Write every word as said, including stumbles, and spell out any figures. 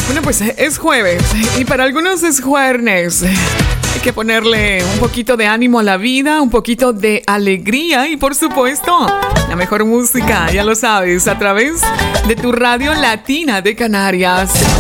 Bueno, pues es jueves y para algunos es jueves. Hay que ponerle un poquito de ánimo a la vida, un poquito de alegría y por supuesto la mejor música, ya lo sabes, a través de tu radio latina de Canarias.